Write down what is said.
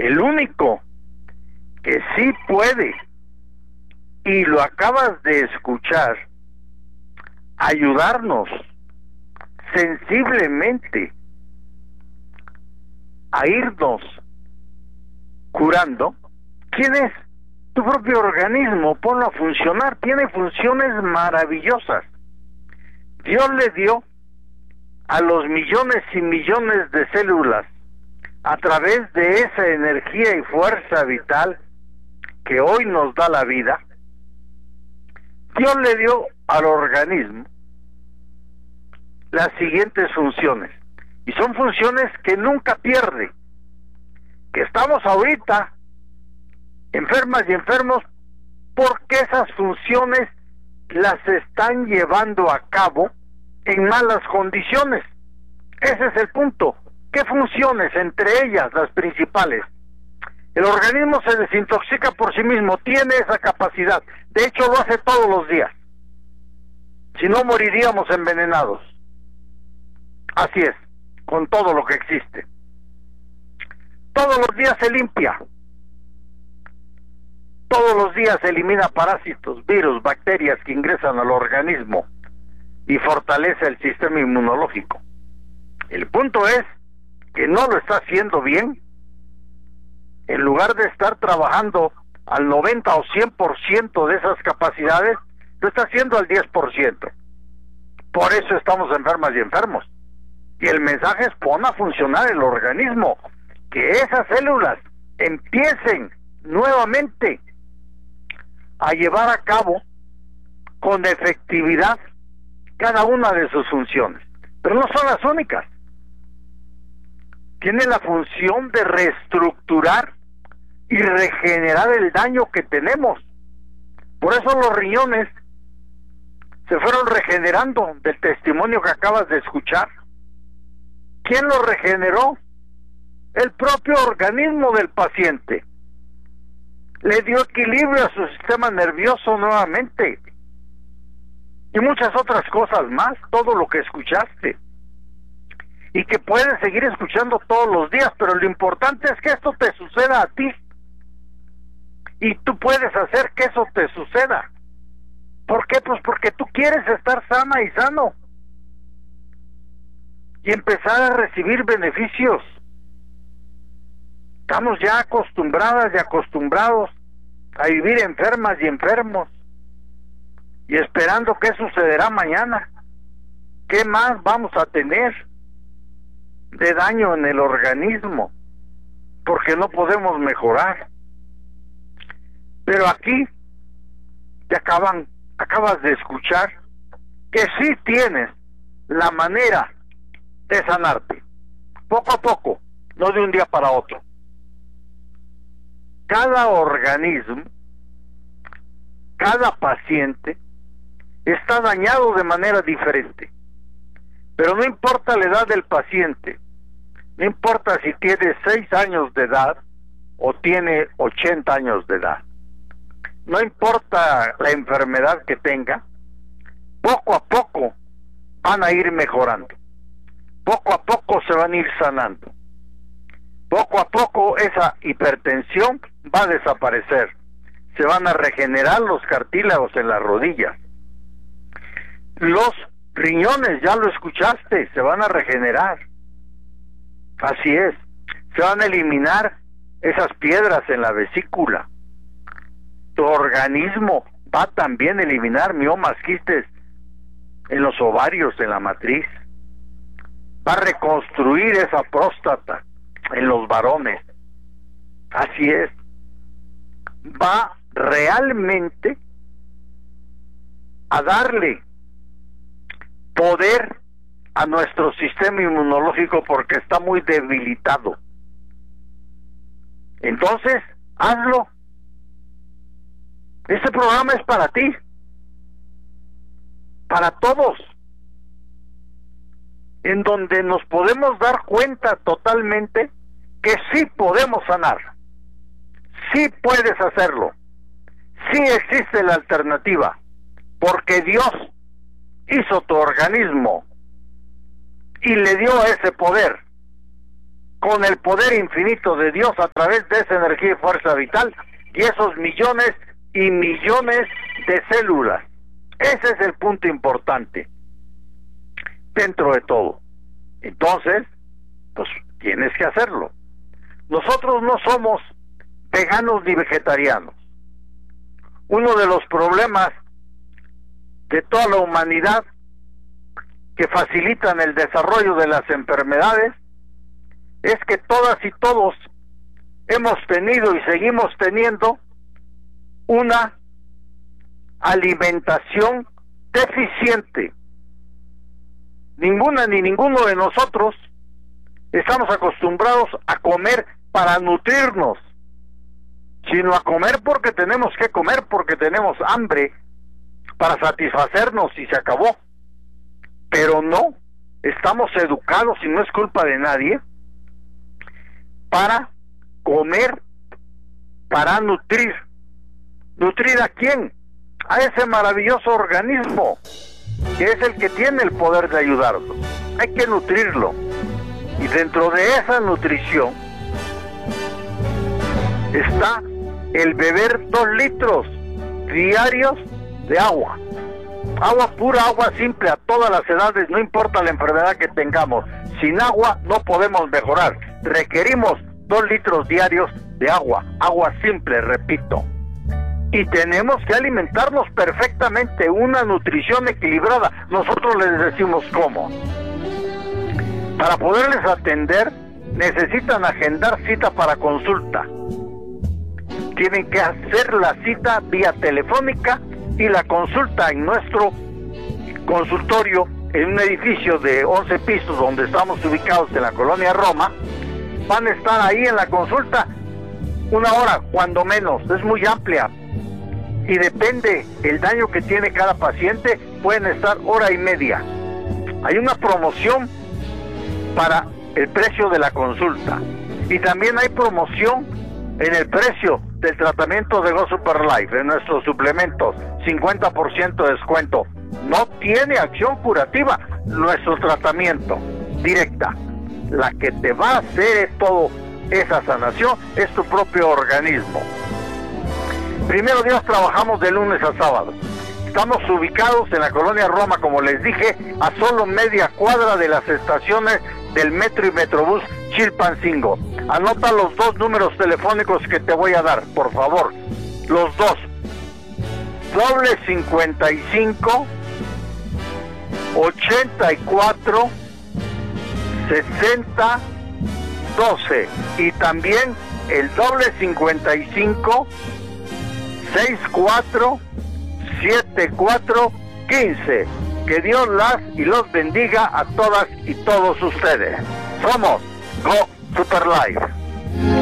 El único que sí puede, y lo acabas de escuchar, ayudarnos sensiblemente a irnos curando, ¿quién es? Tu propio organismo. Ponlo a funcionar, tiene funciones maravillosas. Dios le dio a los millones y millones de células, a través de esa energía y fuerza vital que hoy nos da la vida, Dios le dio al organismo las siguientes funciones, y son funciones que nunca pierde, que estamos ahorita enfermas y enfermos porque esas funciones las están llevando a cabo en malas condiciones. Ese es el punto. ¿Qué funciones? Entre ellas, las principales. El organismo se desintoxica por sí mismo, tiene esa capacidad. De hecho, lo hace todos los días. Si no, moriríamos envenenados. Así es, con todo lo que existe. Todos los días se limpia. Todos los días se elimina parásitos, virus, bacterias que ingresan al organismo y fortalece el sistema inmunológico. El punto es que no lo está haciendo bien. En lugar de estar trabajando al 90 o 100% de esas capacidades, lo está haciendo al 10%. Por eso estamos enfermas y enfermos. Y el mensaje es: pon a funcionar el organismo, que esas células empiecen nuevamente a llevar a cabo con efectividad cada una de sus funciones. Pero no son las únicas. Tiene la función de reestructurar y regenerar el daño que tenemos. Por eso los riñones se fueron regenerando, del testimonio que acabas de escuchar. ¿Quién los regeneró? El propio organismo del paciente. Le dio equilibrio a su sistema nervioso nuevamente. Y muchas otras cosas más, todo lo que escuchaste. Y que puedes seguir escuchando todos los días, pero lo importante es que esto te suceda a ti. Y tú puedes hacer que eso te suceda. ¿Por qué? Pues porque tú quieres estar sana y sano. Y empezar a recibir beneficios. Estamos ya acostumbradas y acostumbrados a vivir enfermas y enfermos. Y esperando qué sucederá mañana. ¿Qué más vamos a tener de daño en el organismo? Porque no podemos mejorar. Pero aquí te acabas de escuchar que sí tienes la manera de sanarte, poco a poco, no de un día para otro. Cada organismo, cada paciente está dañado de manera diferente, pero no importa la edad del paciente, no importa si tiene 6 años de edad o tiene 80 años de edad, no importa la enfermedad que tenga, poco a poco van a ir mejorando, poco a poco se van a ir sanando, poco a poco esa hipertensión va a desaparecer, se van a regenerar los cartílagos en las rodillas, los riñones, ya lo escuchaste, se van a regenerar, así es, se van a eliminar esas piedras en la vesícula. Tu organismo va también a eliminar miomas, quistes en los ovarios, en la matriz. Va a reconstruir esa próstata en los varones. Así es. Va realmente a darle poder a nuestro sistema inmunológico porque está muy debilitado. Entonces, hazlo. Este programa es para ti, para todos, en donde nos podemos dar cuenta totalmente que sí podemos sanar, sí puedes hacerlo, sí existe la alternativa, porque Dios hizo tu organismo y le dio ese poder con el poder infinito de Dios a través de esa energía y fuerza vital y esos millones y millones de células. Ese es el punto importante dentro de todo. Entonces, pues tienes que hacerlo. Nosotros no somos veganos ni vegetarianos. Uno de los problemas de toda la humanidad que facilitan el desarrollo de las enfermedades es que todas y todos hemos tenido y seguimos teniendo una alimentación deficiente. Ninguna ni ninguno de nosotros estamos acostumbrados a comer para nutrirnos, sino a comer porque tenemos que comer, porque tenemos hambre, para satisfacernos y se acabó. Pero no, estamos educados, y no es culpa de nadie, para comer, para nutrir. ¿Nutrir a quién? A ese maravilloso organismo, que es el que tiene el poder de ayudarnos. Hay que nutrirlo. Y dentro de esa nutrición está el beber 2 litros diarios de agua. Agua pura, agua simple a todas las edades, no importa la enfermedad que tengamos. Sin agua no podemos mejorar. Requerimos 2 litros diarios de agua, agua simple, repito. Y tenemos que alimentarnos perfectamente, una nutrición equilibrada. Nosotros les decimos cómo. Para poderles atender, necesitan agendar cita para consulta. Tienen que hacer la cita vía telefónica y la consulta en nuestro consultorio, en un edificio de 11 pisos donde estamos ubicados en la colonia Roma. Van a estar ahí en la consulta 1 hora, cuando menos, es muy amplia. Y depende el daño que tiene cada paciente, pueden estar 1 hora y media. Hay una promoción para el precio de la consulta. Y también hay promoción en el precio del tratamiento de Go Super Life, en nuestros suplementos, 50% de descuento. No tiene acción curativa nuestro tratamiento directa. La que te va a hacer todo esa sanación es tu propio organismo. Primero Dios, trabajamos de lunes a sábado. Estamos ubicados en la colonia Roma, como les dije, a solo media cuadra de las estaciones del metro y metrobús Chilpancingo. Anota los 2 números telefónicos que te voy a dar, por favor. Los 2. +55 84 60 12. Y también el +55 64 74 15. Que Dios las y los bendiga a todas y todos ustedes. Somos Go Super Life.